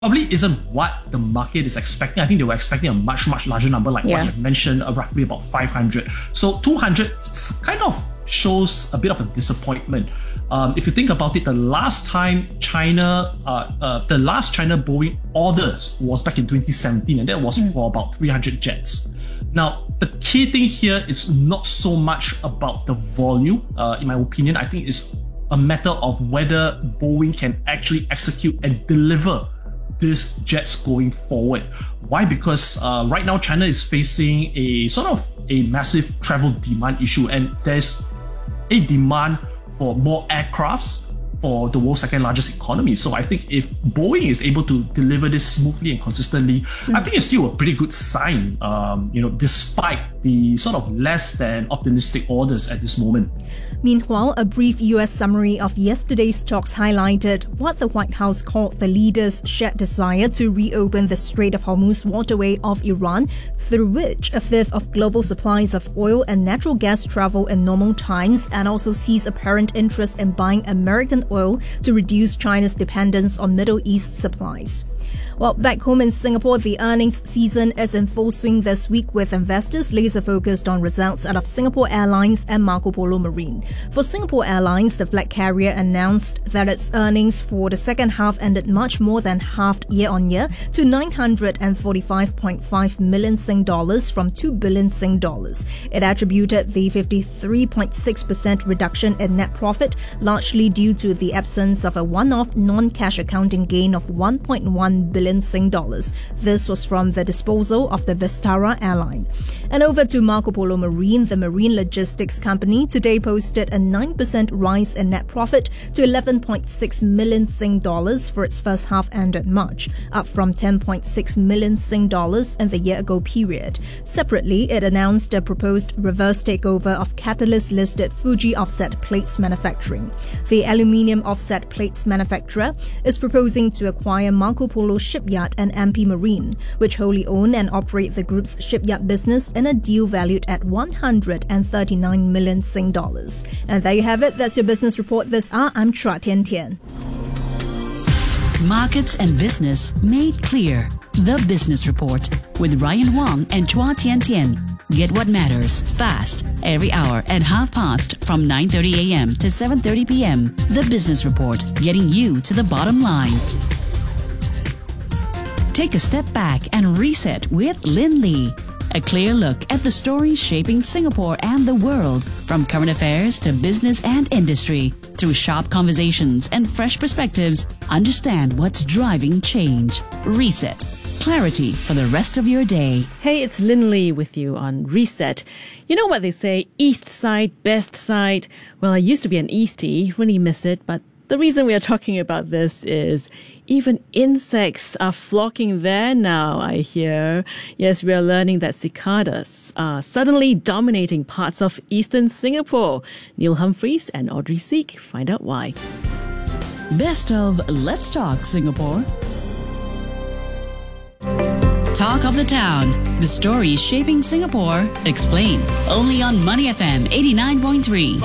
probably isn't what the market is expecting. I think they were expecting a much, much larger number, like what you mentioned, roughly about 500. So 200 kind of shows a bit of a disappointment. If you think about it, the last China Boeing orders was back in 2017, and that was for about 300 jets. Now, the key thing here is not so much about the volume. In my opinion, I think it's a matter of whether Boeing can actually execute and deliver these jets going forward. Why? Because right now China is facing a sort of a massive travel demand issue, and there's a demand for more aircrafts for the world's second largest economy. So I think if Boeing is able to deliver this smoothly and consistently, I think it's still a pretty good sign, despite the sort of less than optimistic orders at this moment. Meanwhile, a brief US summary of yesterday's talks highlighted what the White House called the leaders' shared desire to reopen the Strait of Hormuz waterway of Iran, through which a fifth of global supplies of oil and natural gas travel in normal times, and also sees apparent interest in buying American oil to reduce China's dependence on Middle East supplies. Well, back home in Singapore, the earnings season is in full swing this week, with investors laser focused on results out of Singapore Airlines and Marco Polo Marine. For Singapore Airlines, the flag carrier announced that its earnings for the second half ended much more than halved year-on-year to 945.5 million Sing dollars from 2 billion Sing dollars. It attributed the 53.6% reduction in net profit largely due to the absence of a one-off non-cash accounting gain of 1.1 billion Sing dollars. This was from the disposal of the Vistara airline. And over to Marco Polo Marine, the marine logistics company today posted a 9% rise in net profit to 11.6 million Sing dollars for its first half ended March, up from 10.6 million Sing dollars in the year-ago period. Separately, it announced a proposed reverse takeover of Catalyst-listed Fuji Offset Plates Manufacturing. The aluminium offset plates manufacturer is proposing to acquire Marco Polo Shipyard and MP Marine, which wholly own and operate the group's shipyard business, in a deal valued at 139 million Sing dollars. And there you have it. That's your business report this hour. I'm Chua Tian Tian. Markets and business made clear. The Business Report with Ryan Wong and Chua Tian Tian. Get what matters fast every hour at 5:30 from 9:30 a.m. to 7:30 p.m. The Business Report, getting you to the bottom line. Take a step back and reset with Lin Lee. A clear look at the stories shaping Singapore and the world, from current affairs to business and industry. Through sharp conversations and fresh perspectives, understand what's driving change. Reset. Clarity for the rest of your day. Hey, it's Lin Lee with you on Reset. You know what they say, East Side, best side? Well, I used to be an Eastie, really miss it, but the reason we are talking about this is even insects are flocking there now, I hear. Yes, we are learning that cicadas are suddenly dominating parts of eastern Singapore. Neil Humphreys and Audrey Seek find out why. Best of Let's Talk Singapore. Talk of the Town. The stories shaping Singapore. Explain. Only on Money FM 89.3.